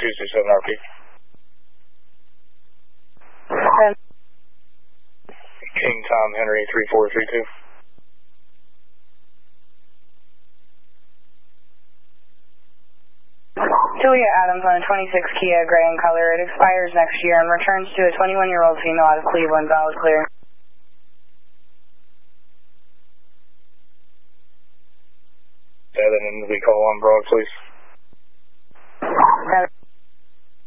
267 RP. King Tom Henry 3432. Julia Adams on a 26 Kia, gray in color. It expires next year and returns to a 21-year-old female out of Cleveland. Valid clear. 7 and we call on Broad, please.